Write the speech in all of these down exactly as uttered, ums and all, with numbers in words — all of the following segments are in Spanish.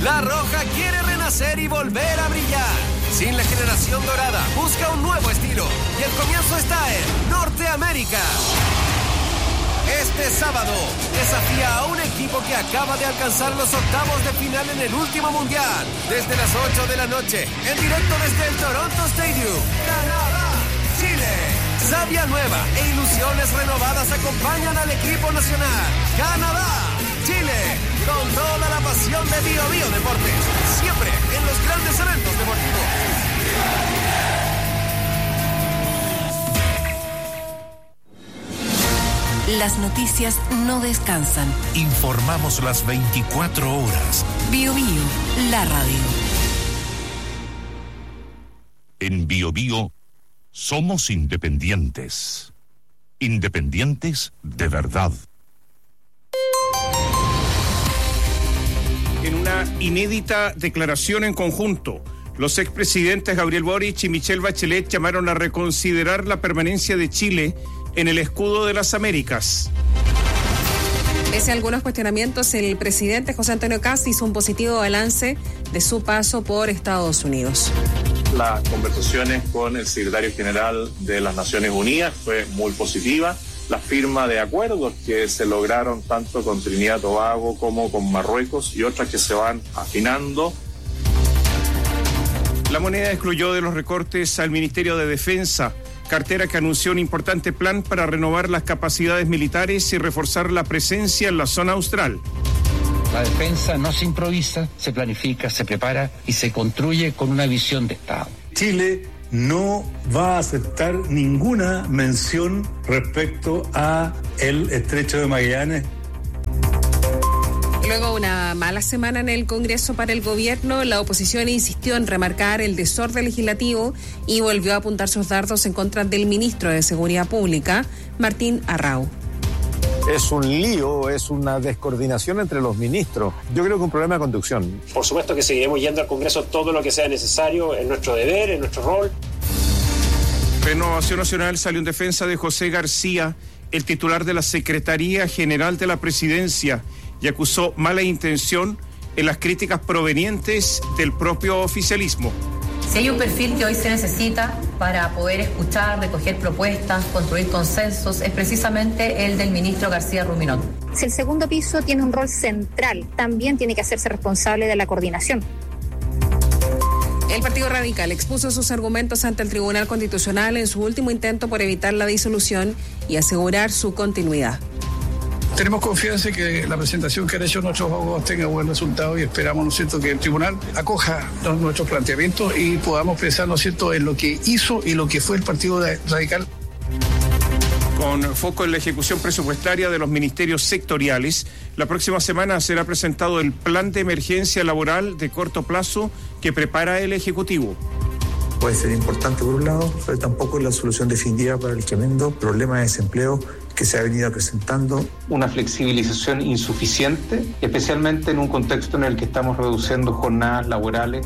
La Roja quiere renacer y volver a brillar. Sin la generación dorada, busca un nuevo estilo. Y el comienzo está en Norteamérica. Este sábado, desafía a un equipo que acaba de alcanzar los octavos de final en el último mundial. Desde las ocho de la noche, en directo desde el Toronto Stadium. Canadá, Chile. Savia nueva e ilusiones renovadas acompañan al equipo nacional. Canadá, Chile, con toda la pasión de Bio Bio Deportes. Siempre en los grandes eventos deportivos. Las noticias no descansan. Informamos las veinticuatro horas. Bio Bio, la radio. En Bio Bio somos independientes. Independientes de verdad. En una inédita declaración en conjunto, los expresidentes Gabriel Boric y Michelle Bachelet llamaron a reconsiderar la permanencia de Chile en el escudo de las Américas. Pese a algunos cuestionamientos, el presidente José Antonio Kast hizo un positivo balance de su paso por Estados Unidos. Las conversaciones con el secretario general de las Naciones Unidas fue muy positiva. La firma de acuerdos que se lograron tanto con Trinidad y Tobago como con Marruecos y otras que se van afinando. La moneda excluyó de los recortes al Ministerio de Defensa, cartera que anunció un importante plan para renovar las capacidades militares y reforzar la presencia en la zona austral. La defensa no se improvisa, se planifica, se prepara y se construye con una visión de Estado. Chile no va a aceptar ninguna mención respecto a el Estrecho de Magallanes. Luego de una mala semana en el Congreso para el gobierno, la oposición insistió en remarcar el desorden legislativo y volvió a apuntar sus dardos en contra del ministro de Seguridad Pública, Martín Arrau. Es un lío, es una descoordinación entre los ministros. Yo creo que un problema de conducción. Por supuesto que seguiremos yendo al Congreso todo lo que sea necesario, es nuestro deber, es nuestro rol. Renovación Nacional salió en defensa de José García, el titular de la Secretaría General de la Presidencia, y acusó mala intención en las críticas provenientes del propio oficialismo. Si hay un perfil que hoy se necesita para poder escuchar, recoger propuestas, construir consensos, es precisamente el del ministro García Ruminot. Si el segundo piso tiene un rol central, también tiene que hacerse responsable de la coordinación. El Partido Radical expuso sus argumentos ante el Tribunal Constitucional en su último intento por evitar la disolución y asegurar su continuidad. Tenemos confianza en que la presentación que han hecho nuestros abogados tenga buen resultado y esperamos, ¿no es cierto?, que el tribunal acoja los, nuestros planteamientos y podamos pensar, ¿no es cierto?, en lo que hizo y lo que fue el Partido Radical. Con foco en la ejecución presupuestaria de los ministerios sectoriales, la próxima semana será presentado el plan de emergencia laboral de corto plazo que prepara el Ejecutivo. Puede ser importante por un lado, pero tampoco es la solución definitiva para el tremendo problema de desempleo que se ha venido presentando. Una flexibilización insuficiente, especialmente en un contexto en el que estamos reduciendo jornadas laborales.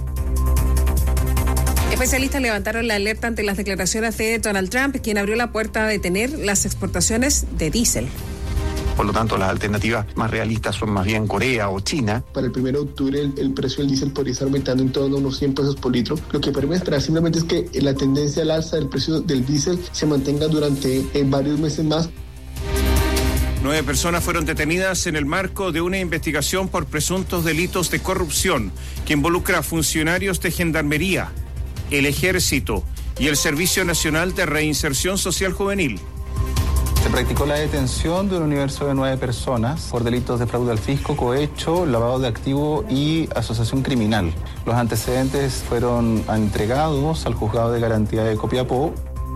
Especialistas levantaron la alerta ante las declaraciones de Donald Trump, quien abrió la puerta a detener las exportaciones de diésel. Por lo tanto, las alternativas más realistas son más bien Corea o China. Para el primero de octubre el, el precio del diésel podría estar aumentando en torno a unos cien pesos por litro. Lo que podemos esperar simplemente es que la tendencia al alza del precio del diésel se mantenga durante eh, varios meses más. Nueve personas fueron detenidas en el marco de una investigación por presuntos delitos de corrupción que involucra a funcionarios de Gendarmería, el Ejército y el Servicio Nacional de Reinserción Social Juvenil. Se practicó la detención de un universo de nueve personas por delitos de fraude al fisco, cohecho, lavado de activo y asociación criminal. Los antecedentes fueron entregados al Juzgado de Garantía de Copiapó.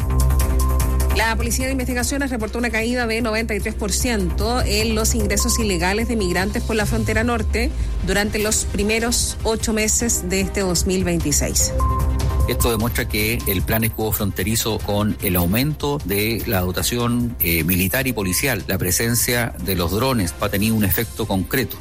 La Policía de Investigaciones reportó una caída de noventa y tres por ciento en los ingresos ilegales de migrantes por la frontera norte durante los primeros ocho meses de este dos mil veintiséis. Esto demuestra que el plan escudo fronterizo, con el aumento de la dotación eh, militar y policial, la presencia de los drones, va a tener un efecto concreto.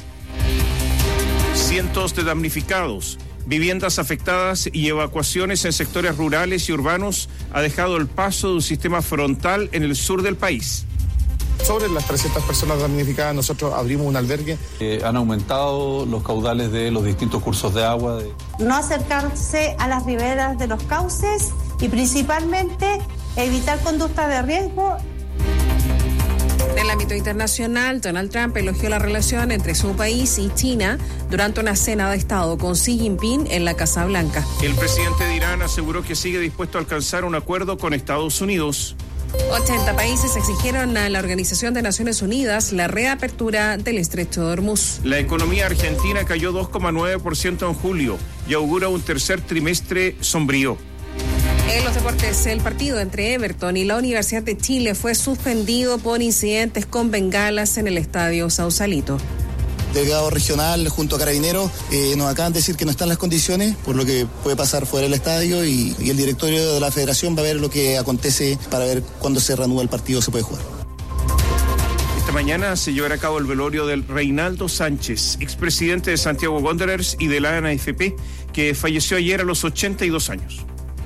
Cientos de damnificados, viviendas afectadas y evacuaciones en sectores rurales y urbanos ha dejado el paso de un sistema frontal en el sur del país. sobre las trescientas personas damnificadas, nosotros abrimos un albergue. Eh, han aumentado los caudales de los distintos cursos de agua. De... No acercarse a las riberas de los cauces y principalmente evitar conductas de riesgo. En el ámbito internacional, Donald Trump elogió la relación entre su país y China durante una cena de Estado con Xi Jinping en la Casa Blanca. El presidente de Irán aseguró que sigue dispuesto a alcanzar un acuerdo con Estados Unidos. ochenta países exigieron a la Organización de Naciones Unidas la reapertura del Estrecho de Hormuz. La economía argentina cayó dos coma nueve por ciento en julio y augura un tercer trimestre sombrío. En los deportes, el partido entre Everton y la Universidad de Chile fue suspendido por incidentes con bengalas en el estadio Sausalito. Delegado regional junto a Carabineros eh, nos acaban de decir que no están las condiciones, por lo que puede pasar fuera del estadio y, y el directorio de la federación va a ver lo que acontece para ver cuándo se reanuda el partido, se puede jugar. Esta mañana se llevará a cabo el velorio del Reinaldo Sánchez, expresidente de Santiago Wanderers y de la A N F P, que falleció ayer a los ochenta y dos años.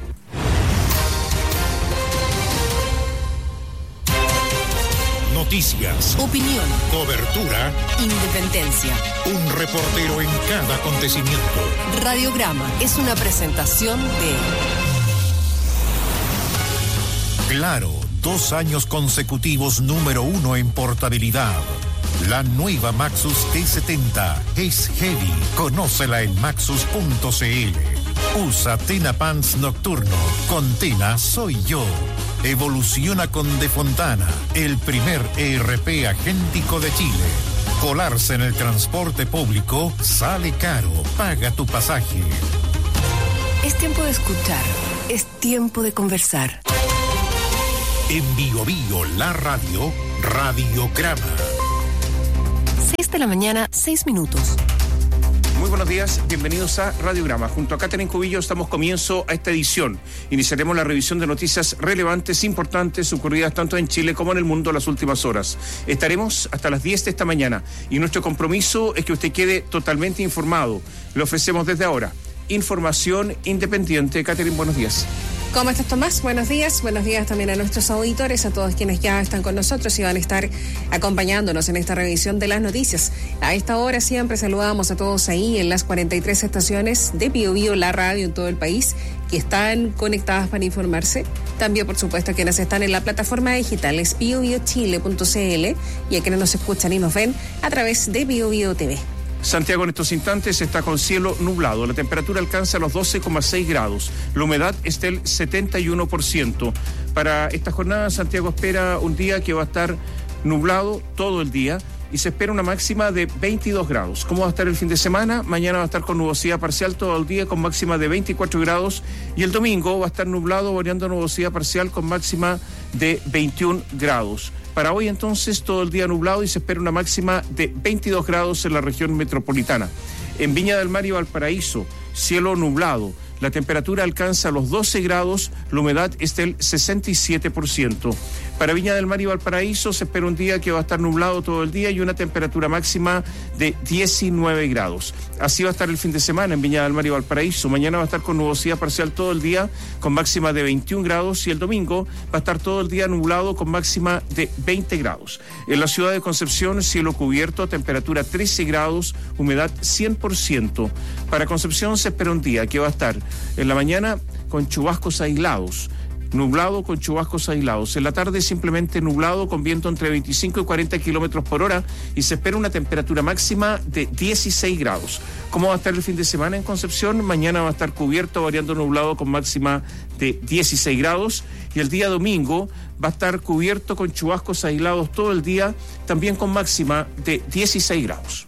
Noticias, opinión, cobertura, independencia. Un reportero en cada acontecimiento. Radiograma es una presentación de Claro, dos años consecutivos número uno en portabilidad. La nueva Maxus T setenta es heavy. Conócela en maxus punto c l. Usa Tena Pants Nocturno. Con Tena soy yo. Evoluciona con De Fontana, el primer E R P agéntico de Chile. Colarse en el transporte público sale caro. Paga tu pasaje. Es tiempo de escuchar. Es tiempo de conversar. En Bio Bio, la radio, Radiograma. seis de la mañana, seis minutos. Muy buenos días, bienvenidos a Radiograma. Junto a Catherine Cubillo estamos comienzo a esta edición. Iniciaremos la revisión de noticias relevantes, importantes, ocurridas tanto en Chile como en el mundo en las últimas horas. Estaremos hasta las diez de esta mañana y nuestro compromiso es que usted quede totalmente informado. Le ofrecemos desde ahora información independiente. Catherine, buenos días. ¿Cómo estás, Tomás? Buenos días. Buenos días también a nuestros auditores, a todos quienes ya están con nosotros y van a estar acompañándonos en esta revisión de las noticias. A esta hora siempre saludamos a todos ahí en las cuarenta y tres estaciones de Bio Bio, la radio en todo el país, que están conectadas para informarse. También, por supuesto, a quienes están en la plataforma digital es bio bio chile punto c l y a quienes nos escuchan y nos ven a través de Bio Bio T V. Santiago en estos instantes está con cielo nublado. La temperatura alcanza los doce coma seis grados. La humedad es del setenta y uno por ciento. Para esta jornada, Santiago espera un día que va a estar nublado todo el día y se espera una máxima de veintidós grados. ¿Cómo va a estar el fin de semana? Mañana va a estar con nubosidad parcial todo el día con máxima de veinticuatro grados y el domingo va a estar nublado variando nubosidad parcial con máxima de veintiún grados. Para hoy entonces todo el día nublado y se espera una máxima de veintidós grados en la región metropolitana. En Viña del Mar y Valparaíso, cielo nublado. La temperatura alcanza los doce grados, la humedad es del sesenta y siete por ciento. Para Viña del Mar y Valparaíso se espera un día que va a estar nublado todo el día y una temperatura máxima de diecinueve grados. Así va a estar el fin de semana en Viña del Mar y Valparaíso. Mañana va a estar con nubosidad parcial todo el día con máxima de veintiún grados y el domingo va a estar todo el día nublado con máxima de veinte grados. En la ciudad de Concepción, cielo cubierto, temperatura trece grados, humedad cien por ciento. Para Concepción se espera un día que va a estar en la mañana con chubascos aislados, nublado con chubascos aislados. En la tarde simplemente nublado con viento entre veinticinco y cuarenta kilómetros por hora y se espera una temperatura máxima de dieciséis grados. ¿Cómo va a estar el fin de semana en Concepción? Mañana va a estar cubierto, variando nublado con máxima de dieciséis grados y el día domingo va a estar cubierto con chubascos aislados todo el día, también con máxima de dieciséis grados.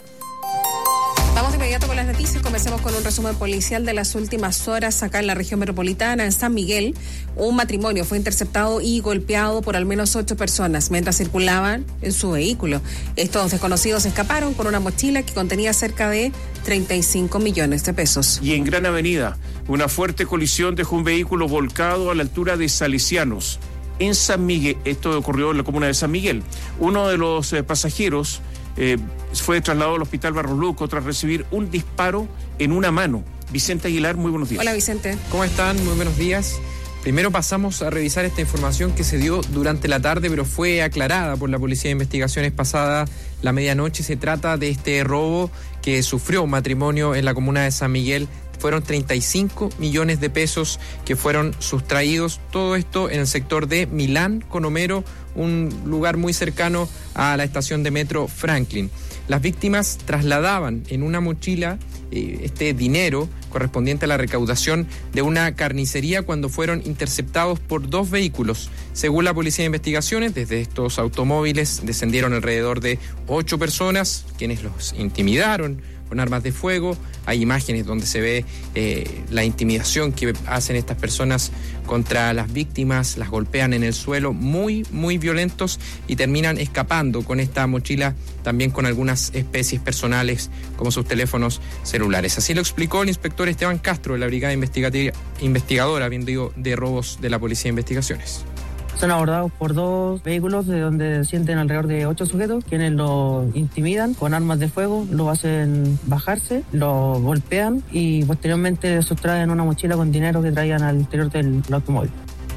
Vamos de inmediato con las noticias. Comencemos con un resumen policial de las últimas horas acá en la región metropolitana. En San Miguel, un matrimonio fue interceptado y golpeado por al menos ocho personas mientras circulaban en su vehículo. Estos desconocidos escaparon con una mochila que contenía cerca de treinta y cinco millones de pesos. Y en Gran Avenida, una fuerte colisión dejó un vehículo volcado a la altura de Salesianos, en San Miguel. Esto ocurrió en la comuna de San Miguel. Uno de los eh, pasajeros Eh, fue trasladado al hospital Barros Luco tras recibir un disparo en una mano. Vicente Aguilar, muy buenos días. Hola, Vicente. ¿Cómo están? Muy buenos días. Primero pasamos a revisar esta información que se dio durante la tarde, pero fue aclarada por la Policía de Investigaciones pasada la medianoche. Se trata de este robo que sufrió un matrimonio en la comuna de San Miguel. Fueron treinta y cinco millones de pesos que fueron sustraídos. Todo esto en el sector de Milán con Homero, un lugar muy cercano a la estación de metro Franklin. Las víctimas trasladaban en una mochila eh, este dinero correspondiente a la recaudación de una carnicería cuando fueron interceptados por dos vehículos. Según la Policía de Investigaciones, desde estos automóviles descendieron alrededor de ocho personas, quienes los intimidaron con armas de fuego. Hay imágenes donde se ve eh, la intimidación que hacen estas personas contra las víctimas, las golpean en el suelo, muy, muy violentos, y terminan escapando con esta mochila, también con algunas especies personales como sus teléfonos celulares. Así lo explicó el inspector Esteban Castro de la Brigada Investigadora, bien digo, de robos de la Policía de Investigaciones. Son abordados por dos vehículos de donde sienten alrededor de ocho sujetos, quienes lo intimidan con armas de fuego, lo hacen bajarse, lo golpean y posteriormente sustraen una mochila con dinero que traían al interior del, del automóvil.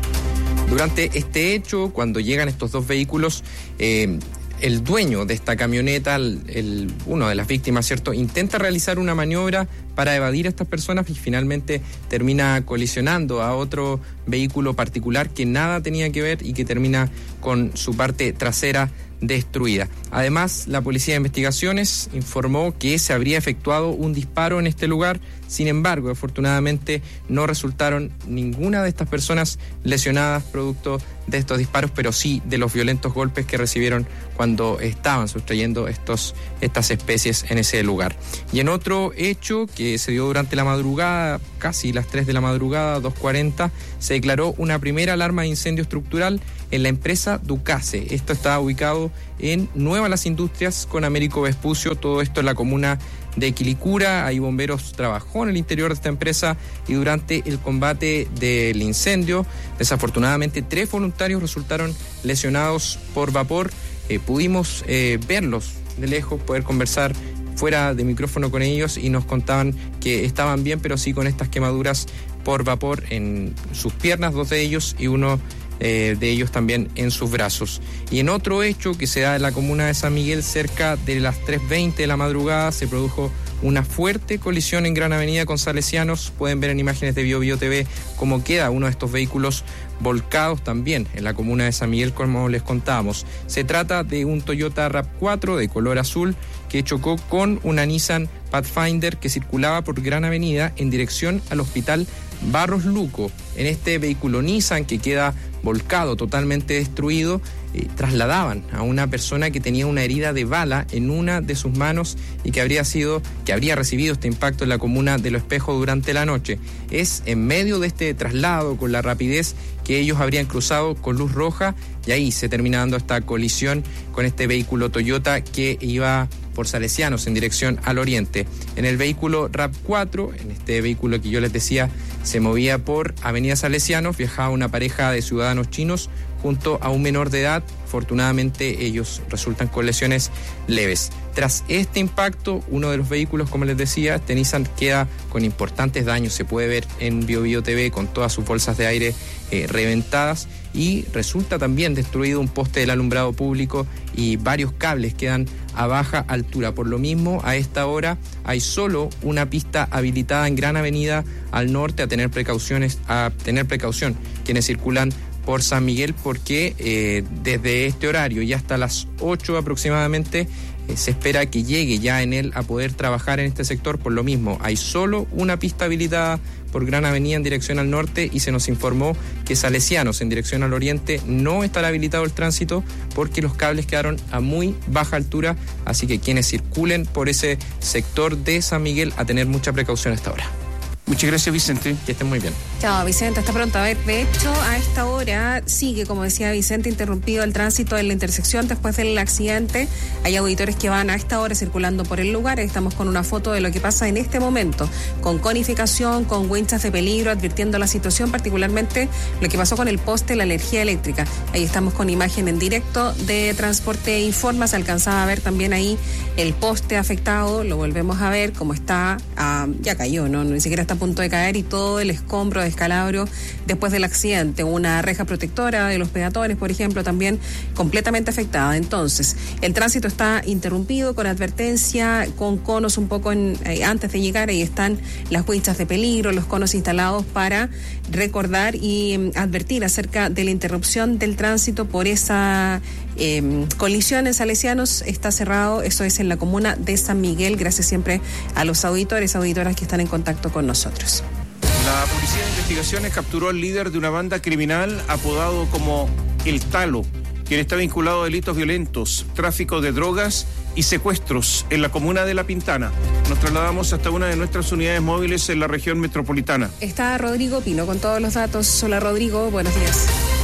Durante este hecho, cuando llegan estos dos vehículos, eh, el dueño de esta camioneta, el, el, uno de las víctimas, ¿cierto?, intenta realizar una maniobra para evadir a estas personas y finalmente termina colisionando a otro vehículo particular que nada tenía que ver y que termina con su parte trasera destruida. Además, la Policía de Investigaciones informó que se habría efectuado un disparo en este lugar. Sin embargo, afortunadamente no resultaron ninguna de estas personas lesionadas producto de estos disparos, pero sí de los violentos golpes que recibieron cuando estaban sustrayendo estos, estas especies en ese lugar. Y en otro hecho que se dio durante la madrugada, casi las tres de la madrugada, dos cuarenta, se declaró una primera alarma de incendio estructural en la empresa Ducase. Esto está ubicado en Nueva Las Industrias con Américo Vespucio, todo esto en la comuna de Quilicura. Ahí bomberos trabajó en el interior de esta empresa y durante el combate del incendio, desafortunadamente, tres voluntarios resultaron lesionados por vapor. Eh, pudimos eh, verlos de lejos, poder conversar fuera de micrófono con ellos y nos contaban que estaban bien, pero sí con estas quemaduras por vapor en sus piernas, dos de ellos, y uno Eh, de ellos también en sus brazos. Y en otro hecho que se da en la comuna de San Miguel, cerca de las tres veinte de la madrugada, se produjo una fuerte colisión en Gran Avenida con Salesianos. Pueden ver en imágenes de Bio Bio T V cómo queda uno de estos vehículos volcados también en la comuna de San Miguel, como les contábamos. Se trata de un Toyota RAV cuatro de color azul que chocó con una Nissan Pathfinder que circulaba por Gran Avenida en dirección al Hospital Barros Luco. En este vehículo Nissan, que queda volcado, totalmente destruido, eh, trasladaban a una persona que tenía una herida de bala en una de sus manos y que habría sido, que habría recibido este impacto en la comuna de Lo Espejo durante la noche. Es en medio de este traslado, con la rapidez que ellos habrían cruzado con luz roja, y ahí se termina dando esta colisión con este vehículo Toyota que iba por Salesianos en dirección al oriente. En el vehículo RAV cuatro, en este vehículo que yo les decía se movía por Avenida Salesianos, viajaba una pareja de ciudadanos chinos junto a un menor de edad. Afortunadamente ellos resultan con lesiones leves. Tras este impacto, uno de los vehículos, como les decía, este Nissan, queda con importantes daños. Se puede ver en Bio Bio T V con todas sus bolsas de aire eh, reventadas, y resulta también destruido un poste del alumbrado público y varios cables quedan a baja altura. Por lo mismo, a esta hora hay solo una pista habilitada en Gran Avenida al norte. A tener precauciones, a tener precaución quienes circulan por San Miguel, porque eh, desde este horario y hasta las ocho aproximadamente eh, se espera que llegue ya en él a poder trabajar en este sector. Por lo mismo, hay solo una pista habilitada por Gran Avenida en dirección al norte, y se nos informó que Salesianos en dirección al oriente no estará habilitado el tránsito porque los cables quedaron a muy baja altura, así que quienes circulen por ese sector de San Miguel a tener mucha precaución a esta hora. Muchas gracias, Vicente. Que estén muy bien. Chao, Vicente, hasta pronto. A ver, de hecho, a esta hora sigue, como decía Vicente, interrumpido el tránsito en la intersección después del accidente. Hay auditores que van a esta hora circulando por el lugar. Estamos con una foto de lo que pasa en este momento, con conificación, con winchas de peligro, advirtiendo la situación, particularmente lo que pasó con el poste, la energía eléctrica. Ahí estamos con imagen en directo de Transporte Informa. Se alcanzaba a ver también ahí el poste afectado. Lo volvemos a ver, cómo está ah, ya cayó, ¿no? Ni siquiera está a punto de caer y todo el escombro, descalabro después del accidente. Una reja protectora de los peatones, por ejemplo, también completamente afectada. Entonces, el tránsito está interrumpido con advertencia, con conos un poco en, eh, antes de llegar. Ahí están las huellas de peligro, los conos instalados para recordar y eh, advertir acerca de la interrupción del tránsito por esa eh, colisión en Salesianos. Está cerrado, eso es en la comuna de San Miguel. Gracias siempre a los auditores, auditoras que están en contacto con nosotros. La Policía de Investigaciones capturó al líder de una banda criminal apodado como El Talo, quien está vinculado a delitos violentos, tráfico de drogas y secuestros en la comuna de La Pintana. Nos trasladamos hasta una de nuestras unidades móviles en la región metropolitana. Está Rodrigo Pino con todos los datos. Hola Rodrigo, buenos días.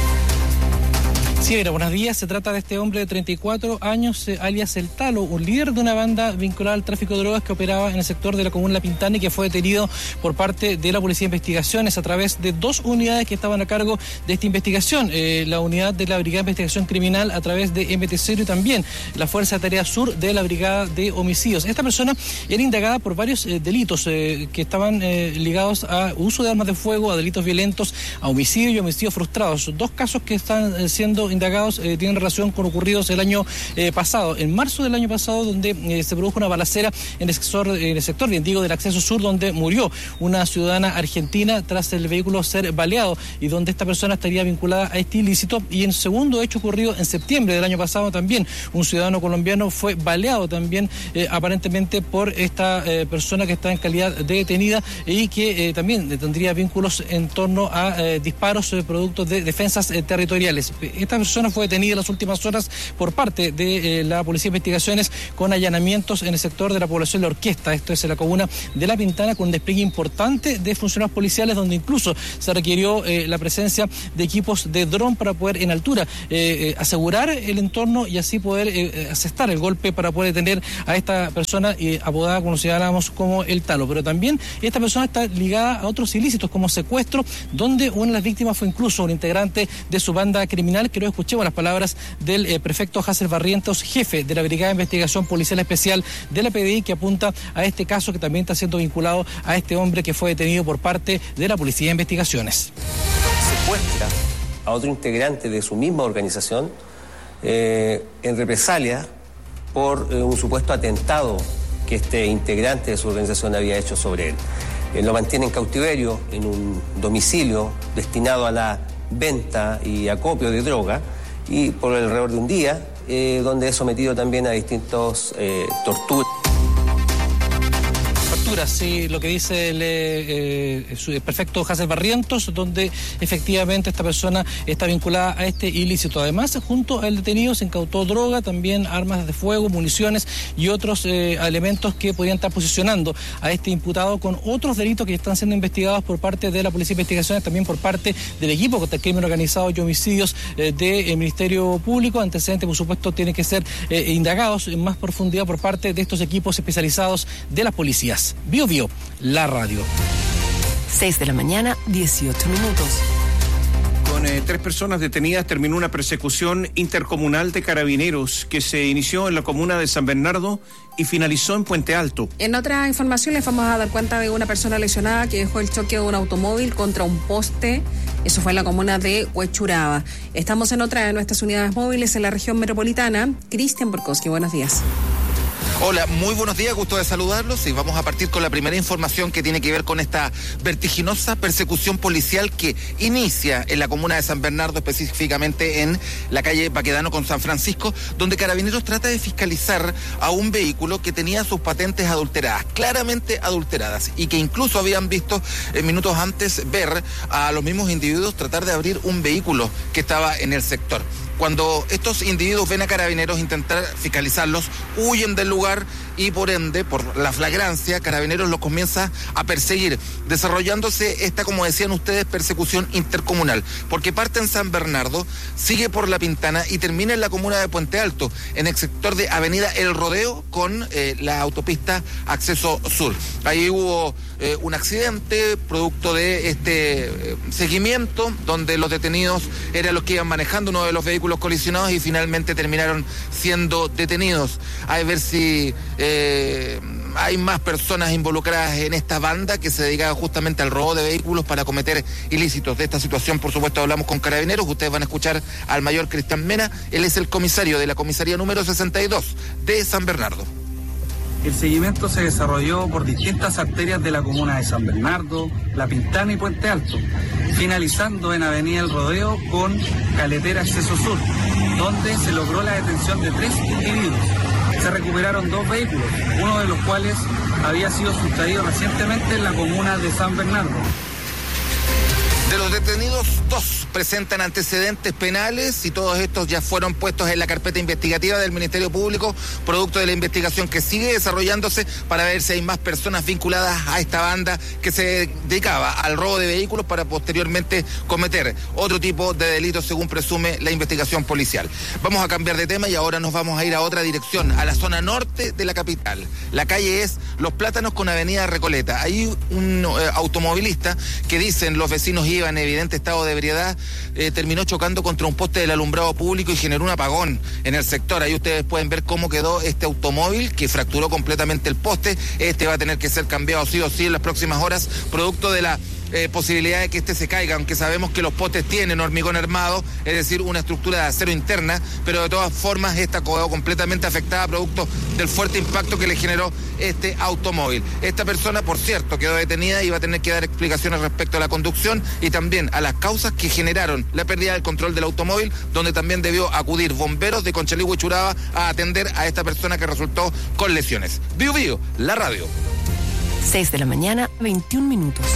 Sí, mira, buenos días. Se trata de este hombre de treinta y cuatro años, eh, alias El Talo, un líder de una banda vinculada al tráfico de drogas que operaba en el sector de la comuna La Pintana y que fue detenido por parte de la Policía de Investigaciones a través de dos unidades que estaban a cargo de esta investigación. Eh, la unidad de la Brigada de Investigación Criminal a través de M T cero y también la Fuerza de Tarea Sur de la Brigada de Homicidios. Esta persona era indagada por varios eh, delitos eh, que estaban eh, ligados a uso de armas de fuego, a delitos violentos, a homicidio y homicidios frustrados. Dos casos que están eh, siendo indagados eh, tienen relación con ocurridos el año eh, pasado, en marzo del año pasado, donde eh, se produjo una balacera en el sector, en el sector bien digo, del acceso sur, donde murió una ciudadana argentina tras el vehículo ser baleado y donde esta persona estaría vinculada a este ilícito. Y en segundo hecho ocurrido en septiembre del año pasado también, un ciudadano colombiano fue baleado también eh, aparentemente por esta eh, persona que está en calidad de detenida y que eh, también tendría vínculos en torno a eh, disparos eh, productos de defensas eh, territoriales. Esta persona fue detenida en las últimas horas por parte de eh, la Policía de Investigaciones con allanamientos en el sector de la población La Orquesta, esto es en la comuna de La Pintana, con un despliegue importante de funcionarios policiales, donde incluso se requirió eh, la presencia de equipos de dron para poder en altura eh, eh, asegurar el entorno y así poder eh, asestar el golpe para poder detener a esta persona eh, apodada, como señalábamos, como El Talo. Pero también esta persona está ligada a otros ilícitos como secuestro, donde una de las víctimas fue incluso un integrante de su banda criminal, que luego escuchemos las palabras del eh, prefecto Hazel Barrientos, jefe de la Brigada de Investigación Policial Especial de la P D I, que apunta a este caso que también está siendo vinculado a este hombre que fue detenido por parte de la Policía de Investigaciones. Secuestra a otro integrante de su misma organización eh, en represalia por eh, un supuesto atentado que este integrante de su organización había hecho sobre él. Eh, lo mantiene en cautiverio en un domicilio destinado a la venta y acopio de droga y por alrededor de un día, eh, donde es sometido también a distintos eh, torturas. Sí, lo que dice el, eh, el prefecto Hazel Barrientos, donde efectivamente esta persona está vinculada a este ilícito. Además, junto al detenido se incautó droga, también armas de fuego, municiones y otros eh, elementos que podrían estar posicionando a este imputado con otros delitos que están siendo investigados por parte de la Policía de Investigaciones, también por parte del equipo contra el crimen organizado y homicidios eh, del Ministerio Público. Antecedentes, por supuesto, tienen que ser eh, indagados en más profundidad por parte de estos equipos especializados de las policías. Bio Bio, la radio. seis de la mañana, dieciocho minutos. Con eh, tres personas detenidas terminó una persecución intercomunal de carabineros que se inició en la comuna de San Bernardo y finalizó en Puente Alto. En otra información les vamos a dar cuenta de una persona lesionada que dejó el choque de un automóvil contra un poste. Eso fue en la comuna de Huechuraba. Estamos en otra de nuestras unidades móviles en la región metropolitana. Cristian Borkowski, buenos días. Hola, muy buenos días, gusto de saludarlos y vamos a partir con la primera información que tiene que ver con esta vertiginosa persecución policial que inicia en la comuna de San Bernardo, específicamente en la calle Baquedano con San Francisco, donde Carabineros trata de fiscalizar a un vehículo que tenía sus patentes adulteradas, claramente adulteradas, y que incluso habían visto eh, minutos antes ver a los mismos individuos tratar de abrir un vehículo que estaba en el sector. Cuando estos individuos ven a Carabineros intentar fiscalizarlos, huyen del lugar y por ende, por la flagrancia, Carabineros los comienza a perseguir, desarrollándose esta, como decían ustedes, persecución intercomunal, porque parte en San Bernardo, sigue por La Pintana y termina en la comuna de Puente Alto, en el sector de Avenida El Rodeo con eh, la autopista Acceso Sur. Ahí hubo eh, un accidente producto de este eh, seguimiento, donde los detenidos eran los que iban manejando uno de los vehículos colisionados y finalmente terminaron siendo detenidos. A ver si eh, hay más personas involucradas en esta banda que se dedica justamente al robo de vehículos para cometer ilícitos. De esta situación, por supuesto, hablamos con Carabineros. Ustedes van a escuchar al mayor Cristian Mena. Él es el comisario de la comisaría número sesenta y dos de San Bernardo. El seguimiento se desarrolló por distintas arterias de la comuna de San Bernardo, La Pintana y Puente Alto, finalizando en Avenida El Rodeo con Caletera Acceso Sur, donde se logró la detención de tres individuos. Se recuperaron dos vehículos, uno de los cuales había sido sustraído recientemente en la comuna de San Bernardo. De los detenidos, dos presentan antecedentes penales y todos estos ya fueron puestos en la carpeta investigativa del Ministerio Público, producto de la investigación que sigue desarrollándose para ver si hay más personas vinculadas a esta banda que se dedicaba al robo de vehículos para posteriormente cometer otro tipo de delitos según presume la investigación policial. Vamos a cambiar de tema y ahora nos vamos a ir a otra dirección, a la zona norte de la capital. La calle es Los Plátanos con Avenida Recoleta. Hay un eh, automovilista que dicen los vecinos iba en evidente estado de ebriedad, eh, terminó chocando contra un poste del alumbrado público y generó un apagón en el sector. Ahí ustedes pueden ver cómo quedó este automóvil que fracturó completamente el poste. Este va a tener que ser cambiado sí o sí en las próximas horas, producto de la Eh, posibilidad de que este se caiga, aunque sabemos que los postes tienen hormigón armado, es decir, una estructura de acero interna, pero de todas formas esta quedó completamente afectada producto del fuerte impacto que le generó este automóvil. Esta persona, por cierto, quedó detenida y va a tener que dar explicaciones respecto a la conducción y también a las causas que generaron la pérdida del control del automóvil, donde también debió acudir bomberos de Conchalí Huichuraba a atender a esta persona que resultó con lesiones. Bio Bio, la radio. seis de la mañana, veintiún minutos.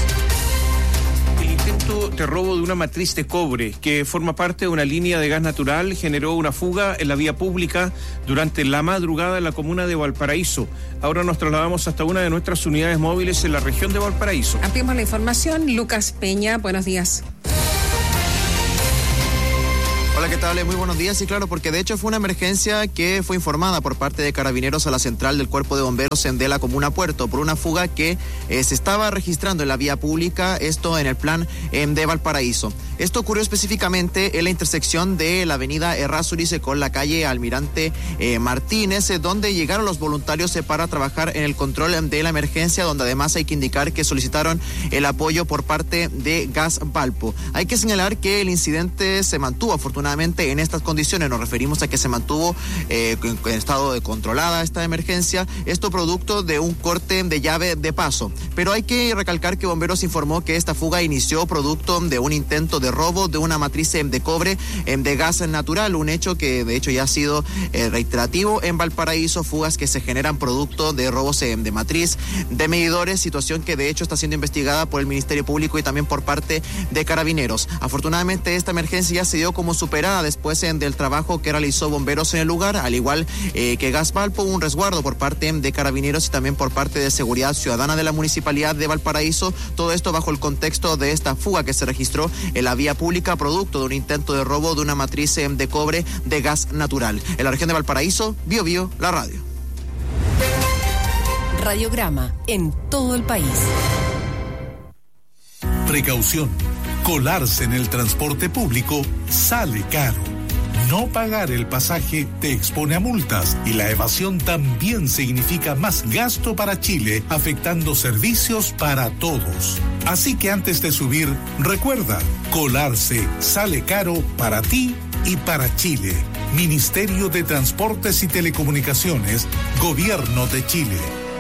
Intento de robo de una matriz de cobre que forma parte de una línea de gas natural generó una fuga en la vía pública durante la madrugada en la comuna de Valparaíso. Ahora nos trasladamos hasta una de nuestras unidades móviles en la región de Valparaíso. Ampliamos la información. Lucas Peña, buenos días. Hola, ¿qué tal? Muy buenos días. Y claro, porque de hecho fue una emergencia que fue informada por parte de Carabineros a la central del Cuerpo de Bomberos de la comuna Puerto por una fuga que eh, se estaba registrando en la vía pública, esto en el plan eh, de Valparaíso. Esto ocurrió específicamente en la intersección de la avenida Errázuriz con la calle Almirante eh, Martínez, eh, donde llegaron los voluntarios eh, para trabajar en el control de la emergencia, donde además hay que indicar que solicitaron el apoyo por parte de Gas Valpo. Hay que señalar que el incidente se mantuvo afortunadamente en estas condiciones. Nos referimos a que se mantuvo eh, en, en estado de controlada esta emergencia, esto producto de un corte de llave de paso. Pero hay que recalcar que Bomberos informó que esta fuga inició producto de un intento de robo de una matriz de cobre de gas natural, un hecho que de hecho ya ha sido eh, reiterativo en Valparaíso, fugas que se generan producto de robos de matriz, de medidores, situación que de hecho está siendo investigada por el Ministerio Público y también por parte de Carabineros. Afortunadamente esta emergencia ya se dio como superada después eh, del trabajo que realizó Bomberos en el lugar, al igual eh, que Gas Valpo, un resguardo por parte de Carabineros y también por parte de Seguridad Ciudadana de la Municipalidad de Valparaíso, todo esto bajo el contexto de esta fuga que se registró en la vía pública producto de un intento de robo de una matriz eh, de cobre de gas natural. En la región de Valparaíso, Bio Bio, la radio. Radiograma en todo el país. Precaución. Colarse en el transporte público sale caro. No pagar el pasaje te expone a multas y la evasión también significa más gasto para Chile, afectando servicios para todos. Así que antes de subir, recuerda, colarse sale caro para ti y para Chile. Ministerio de Transportes y Telecomunicaciones, Gobierno de Chile.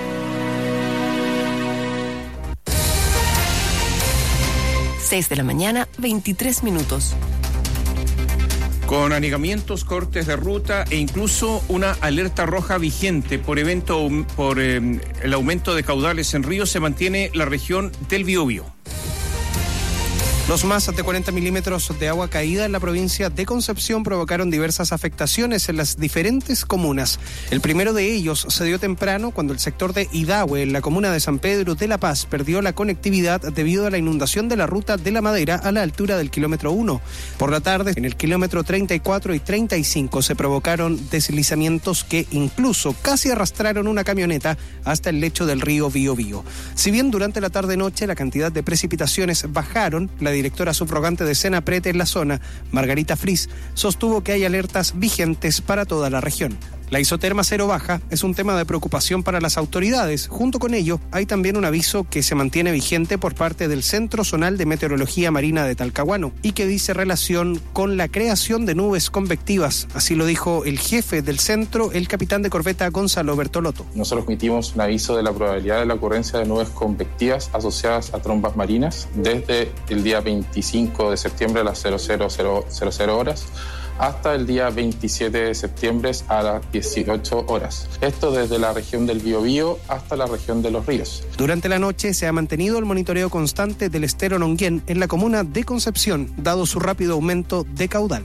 seis de la mañana, veintitrés minutos. Con anegamientos, cortes de ruta e incluso una alerta roja vigente por evento por eh, el aumento de caudales en ríos, se mantiene la región del Biobío. Los más de cuarenta milímetros de agua caída en la provincia de Concepción provocaron diversas afectaciones en las diferentes comunas. El primero de ellos se dio temprano cuando el sector de Idahue, en la comuna de San Pedro de la Paz, perdió la conectividad debido a la inundación de la ruta de la Madera a la altura del kilómetro uno. Por la tarde, en el kilómetro treinta y cuatro y treinta y cinco se provocaron deslizamientos que incluso casi arrastraron una camioneta hasta el lecho del río Biobío. Si bien durante la tarde-noche la cantidad de precipitaciones bajaron, la directora subrogante de Senapred en la zona, Margarita Fris, sostuvo que hay alertas vigentes para toda la región. La isoterma cero baja es un tema de preocupación para las autoridades. Junto con ello, hay también un aviso que se mantiene vigente por parte del Centro Zonal de Meteorología Marina de Talcahuano y que dice relación con la creación de nubes convectivas. Así lo dijo el jefe del centro, el capitán de corbeta Gonzalo Bertolotto. Nosotros emitimos un aviso de la probabilidad de la ocurrencia de nubes convectivas asociadas a trombas marinas desde el día veinticinco de septiembre a las cero cero horas hasta el día veintisiete de septiembre a las dieciocho horas. Esto desde la región del Biobío hasta la región de Los Ríos. Durante la noche se ha mantenido el monitoreo constante del estero Nonguén en la comuna de Concepción, dado su rápido aumento de caudal.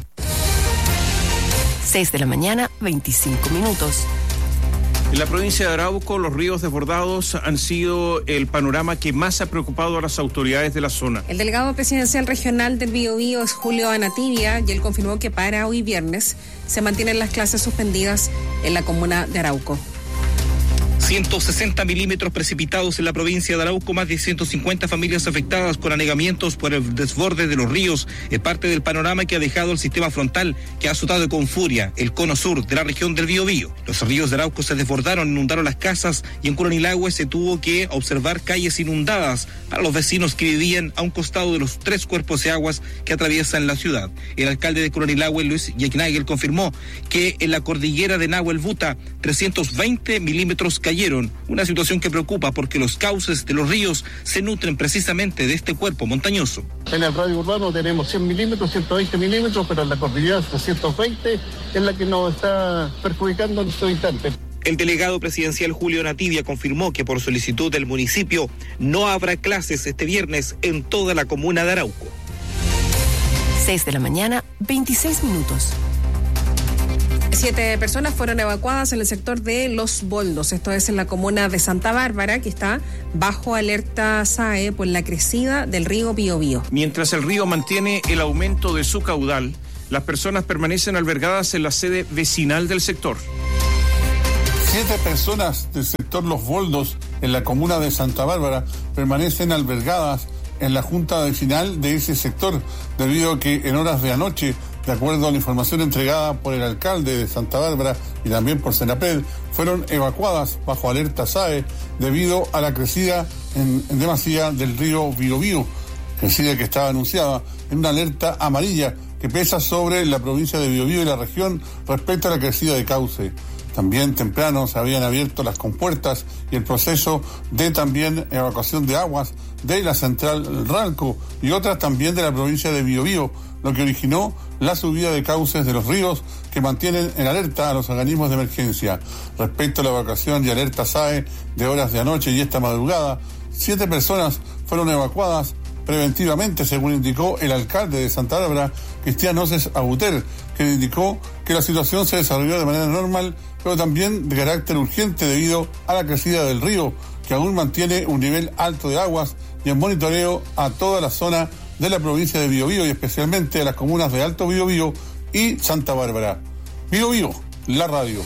seis de la mañana, veinticinco minutos. En la provincia de Arauco, los ríos desbordados han sido el panorama que más ha preocupado a las autoridades de la zona. El delegado presidencial regional del Biobío es Julio Anativia y él confirmó que para hoy viernes se mantienen las clases suspendidas en la comuna de Arauco. ciento sesenta milímetros precipitados en la provincia de Arauco, más de ciento cincuenta familias afectadas con anegamientos por el desborde de los ríos. Es parte del panorama que ha dejado el sistema frontal que ha azotado con furia el cono sur de la región del Biobío. Los ríos de Arauco se desbordaron, inundaron las casas y en Curanilahue se tuvo que observar calles inundadas para los vecinos que vivían a un costado de los tres cuerpos de aguas que atraviesan la ciudad. El alcalde de Curanilahue, Luis Yecknagel, confirmó que en la cordillera de Nahuel Buta trescientos veinte milímetros cayeron. Una situación que preocupa porque los cauces de los ríos se nutren precisamente de este cuerpo montañoso. En el radio urbano tenemos cien milímetros, ciento veinte milímetros, pero en la cordillera trescientos veinte es la que nos está perjudicando en estos instantes. El delegado presidencial Julio Anativia confirmó que por solicitud del municipio no habrá clases este viernes en toda la comuna de Arauco. seis de la mañana, veintiséis minutos. Siete personas fueron evacuadas en el sector de Los Boldos, esto es en la comuna de Santa Bárbara, que está bajo alerta S A E por la crecida del río Biobío. Mientras el río mantiene el aumento de su caudal, las personas permanecen albergadas en la sede vecinal del sector. Siete personas del sector Los Boldos, en la comuna de Santa Bárbara, permanecen albergadas en la junta vecinal de ese sector, debido a que en horas de anoche, de acuerdo a la información entregada por el alcalde de Santa Bárbara y también por Senapred, fueron evacuadas bajo alerta S A E debido a la crecida en, en demasía del río Biobío, crecida que estaba anunciada en una alerta amarilla que pesa sobre la provincia de Biobío y la región respecto a la crecida de cauce. También temprano se habían abierto las compuertas y el proceso de también evacuación de aguas de la central Ralco y otras también de la provincia de Biobío, lo que originó la subida de cauces de los ríos que mantienen en alerta a los organismos de emergencia. Respecto a la evacuación y alerta S A E de horas de anoche y esta madrugada, siete personas fueron evacuadas preventivamente, según indicó el alcalde de Santa Bárbara, Cristian Oces Abuter, que indicó que la situación se desarrolló de manera normal, pero también de carácter urgente debido a la crecida del río, que aún mantiene un nivel alto de aguas y en monitoreo a toda la zona de la provincia de Biobío y especialmente a las comunas de Alto Biobío y Santa Bárbara. Biobío, la radio.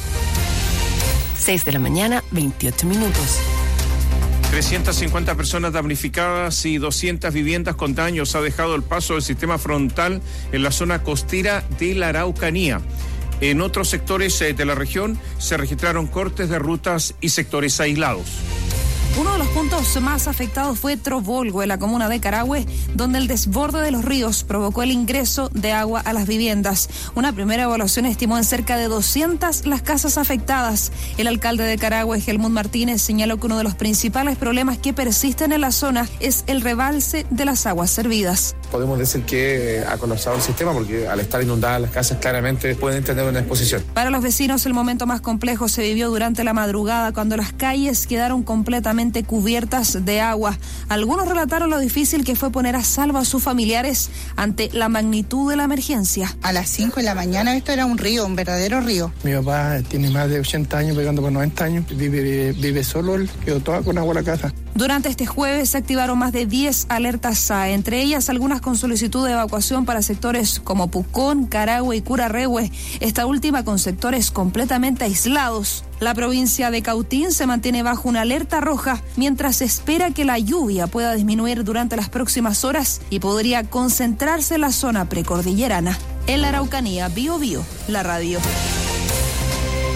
seis de la mañana, veintiocho minutos. trescientas cincuenta personas damnificadas y doscientas viviendas con daños ha dejado el paso del sistema frontal en la zona costera de la Araucanía. En otros sectores de la región se registraron cortes de rutas y sectores aislados. Uno de los puntos más afectados fue Trovolgo, en la comuna de Carahue, donde el desborde de los ríos provocó el ingreso de agua a las viviendas. Una primera evaluación estimó en cerca de doscientas las casas afectadas. El alcalde de Carahue, Helmut Martínez, señaló que uno de los principales problemas que persisten en la zona es el rebalse de las aguas servidas. Podemos decir que ha colapsado el sistema porque al estar inundadas las casas claramente pueden tener una exposición. Para los vecinos, el momento más complejo se vivió durante la madrugada, cuando las calles quedaron completamente cubiertas de agua. Algunos relataron lo difícil que fue poner a salvo a sus familiares ante la magnitud de la emergencia. A las cinco de la mañana esto era un río, un verdadero río. Mi papá tiene más de ochenta años, pegando por noventa años, vive, vive solo, él quedó toda con agua en la casa. Durante este jueves se activaron más de diez alertas S A E, entre ellas algunas con solicitud de evacuación para sectores como Pucón, Carahue y Curarrehue, esta última con sectores completamente aislados. La provincia de Cautín se mantiene bajo una alerta roja, mientras se espera que la lluvia pueda disminuir durante las próximas horas y podría concentrarse en la zona precordillerana. En la Araucanía, Biobío, la radio.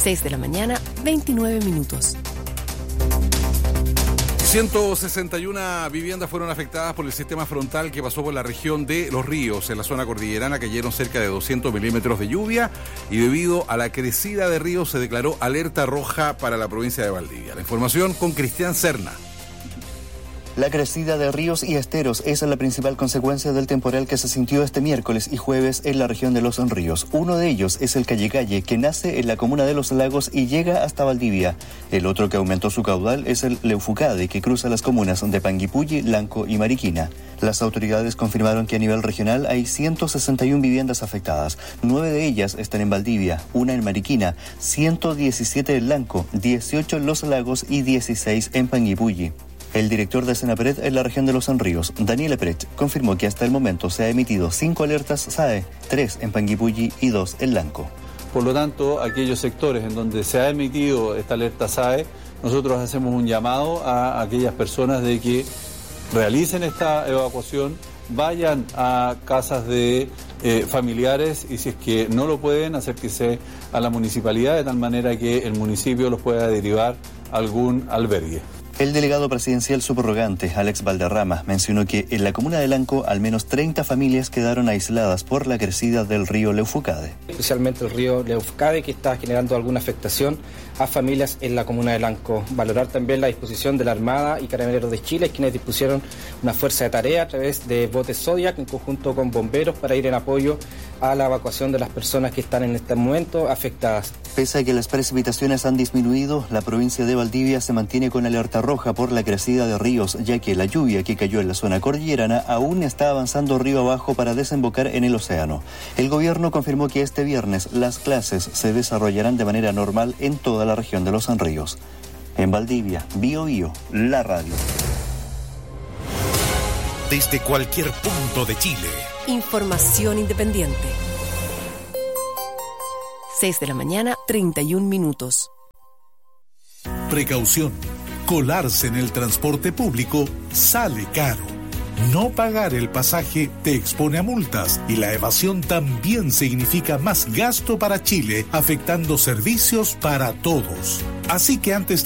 seis de la mañana, veintinueve minutos. ciento sesenta y una viviendas fueron afectadas por el sistema frontal que pasó por la región de Los Ríos. En la zona cordillerana cayeron cerca de doscientos milímetros de lluvia y debido a la crecida de ríos se declaró alerta roja para la provincia de Valdivia. La información con Cristian Serna. La crecida de ríos y esteros es la principal consecuencia del temporal que se sintió este miércoles y jueves en la región de Los Ríos. Uno de ellos es el Callecalle, que nace en la comuna de Los Lagos y llega hasta Valdivia. El otro que aumentó su caudal es el Leufucade, que cruza las comunas de Panguipulli, Lanco y Mariquina. Las autoridades confirmaron que a nivel regional hay ciento sesenta y una viviendas afectadas. Nueve de ellas están en Valdivia, una en Mariquina, ciento diecisiete en Lanco, dieciocho en Los Lagos y dieciséis en Panguipulli. El director de Senapred en la región de Los Ríos, Daniel Epret, confirmó que hasta el momento se ha emitido cinco alertas S A E, tres en Panguipulli y dos en Lanco. Por lo tanto, aquellos sectores en donde se ha emitido esta alerta S A E, nosotros hacemos un llamado a aquellas personas de que realicen esta evacuación, vayan a casas de eh, familiares y si es que no lo pueden, acérquense a la municipalidad de tal manera que el municipio los pueda derivar a algún albergue. El delegado presidencial subrogante, Alex Valderrama, mencionó que en la comuna de Lanco al menos treinta familias quedaron aisladas por la crecida del río Leufucade. Especialmente el río Leufucade, que está generando alguna afectación a familias en la comuna de Lanco. Valorar también la disposición de la Armada y Carabineros de Chile, quienes dispusieron una fuerza de tarea a través de botes Zodiac en conjunto con bomberos para ir en apoyo a la evacuación de las personas que están en este momento afectadas. Pese a que las precipitaciones han disminuido, la provincia de Valdivia se mantiene con alerta roja por la crecida de ríos, ya que la lluvia que cayó en la zona cordillerana aún está avanzando río abajo para desembocar en el océano. El gobierno confirmó que este viernes las clases se desarrollarán de manera normal en toda la región de Los Ríos. En Valdivia, Bio Bio, la radio. Desde cualquier punto de Chile. Información independiente. seis de la mañana, treinta y un minutos. Precaución. Colarse en el transporte público sale caro. No pagar el pasaje te expone a multas y la evasión también significa más gasto para Chile, afectando servicios para todos. Así que antes